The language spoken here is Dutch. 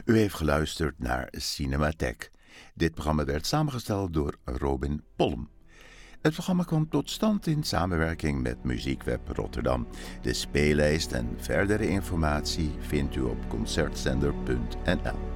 U heeft geluisterd naar Cinematheek. Dit programma werd samengesteld door Robin Polm. Het programma kwam tot stand in samenwerking met Muziekweb Rotterdam. De speellijst en verdere informatie vindt u op concertzender.nl.